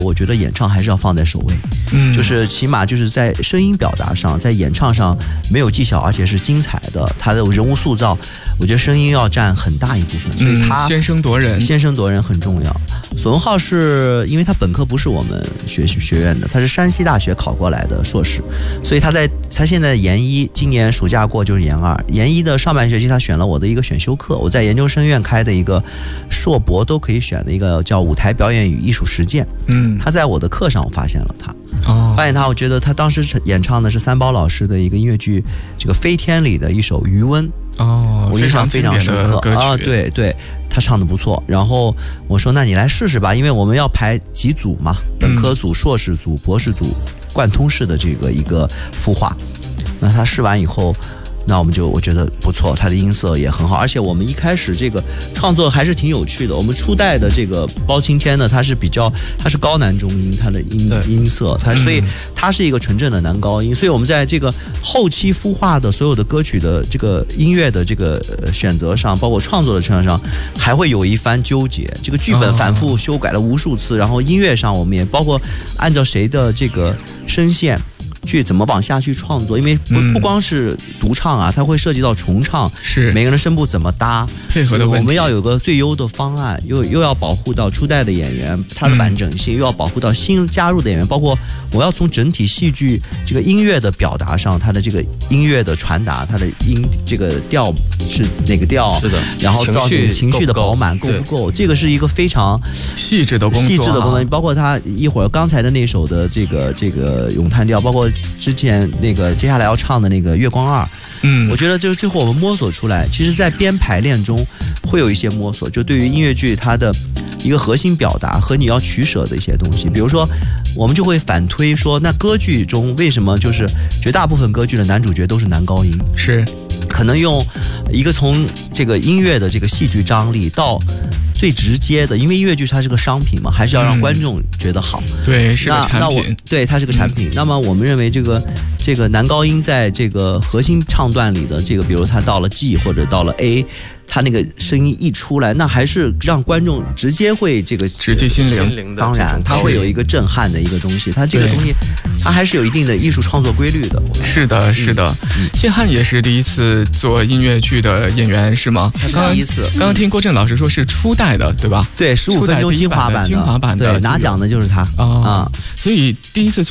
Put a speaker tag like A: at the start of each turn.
A: 我觉得演唱还是要放在首位，就是起码就是在声音表达上，在演唱上没有技巧，而且是精彩的，他的人物塑造，我觉得声音要占很大一部分，所以他
B: 先声夺人
A: 很重要。索文浩是因为他本科不是我们学院的，他是山西大学考过来的硕士，所以他现在研一，今年暑假过就是研二，研一的上半学期他选了我的一个选修课，我在研究生院开的一个硕博都可以选的一个叫舞台表演与艺术实践。他在我的课上我发现了他，我觉得他当时演唱的是三宝老师的一个音乐剧这个《飞天》里的一首《余温》，我印象非常深刻啊，对，他唱的不错。然后我说那你来试试吧，因为我们要排几组嘛，本科组、硕士组、博士组，贯通式的这个一个孵化。那他试完以后，那我觉得不错，他的音色也很好，而且我们一开始这个创作还是挺有趣的。我们初代的这个包青天呢，他是高男中音，他的音色，所以他是一个纯正的男高音。所以我们在这个后期孵化的所有的歌曲的这个音乐的这个选择上，包括创作的选择上，还会有一番纠结。这个剧本反复修改了无数次，然后音乐上我们也包括按照谁的这个声线去怎么往下去创作，因为不光是独唱啊，它会涉及到重唱，
B: 是
A: 每个人声部怎么搭
B: 配合的问题，
A: 我们要有个最优的方案，又要保护到初代的演员他的完整性，又要保护到新加入的演员，包括我要从整体戏剧这个音乐的表达上，它的这个音乐的传达，它的这个调是哪个调，
C: 是的，
A: 然后造成情绪的饱满够不够，这个是一个非常
B: 细致的工作，
A: 包括他一会儿刚才的那首的这个咏叹调，包括之前那个接下来要唱的那个月光二，我觉得就是最后我们摸索出来，其实在编排练中会有一些摸索，就对于音乐剧它的一个核心表达和你要取舍的一些东西，比如说我们就会反推说，那歌剧中为什么就是绝大部分歌剧的男主角都是男高音，
B: 是
A: 可能用一个从这个音乐的这个戏剧张力到最直接的，因为音乐剧它是个商品嘛，还是要让观众觉得好。
B: 对，是个产品。
A: 对，它是个产品。那么我们认为这个男高音在这个核心唱段里的这个，比如他到了 G 或者到了 A， 他那个声音一出来，那还是让观众直接会这个
B: 直击心灵。
A: 当然，它会有一个震撼的一个东西。它这个东西，它还是有一定的艺术创作规律的。
B: 是的，是的。谢汉也是第一次做音乐剧的演员，是吗？
A: 他是第一次。
B: 刚刚听郭震老师说是初代的，对吧？
A: 对，15分钟精华版的，对，拿奖的就是他啊。
B: 所以第一次做